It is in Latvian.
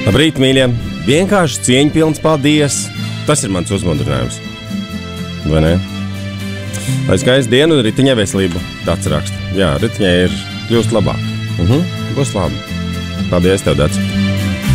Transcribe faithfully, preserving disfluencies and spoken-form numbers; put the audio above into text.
Labrīt, mīļie! Vienkārši cieņpilns paldies! Tas ir mans uzmundrinājums. Vai ne? Lai skaistu dienu un ritiņai veselību. Dats raksta. Jā, ritiņai ir kļūst labāk. Uh-huh. Būs labi. Paldies tev, Dats.